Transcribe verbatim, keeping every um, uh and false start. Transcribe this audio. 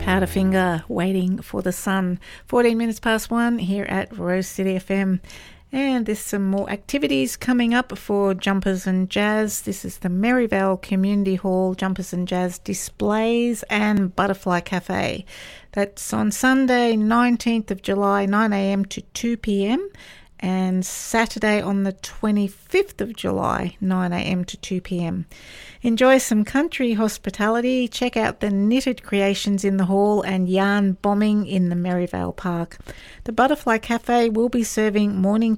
Powderfinger, Waiting for the Sun. fourteen minutes past one here at Rose City F M. And there's some more activities coming up for Jumpers and Jazz. This is the Maryvale Community Hall Jumpers and Jazz Displays and Butterfly Cafe. That's on Sunday, nineteenth of July, nine a.m. to two p.m. and Saturday on the twenty-fifth of July, nine a.m. to two p.m. Enjoy some country hospitality. Check out the knitted creations in the hall and yarn bombing in the Maryvale Park. The Butterfly Cafe will be serving morning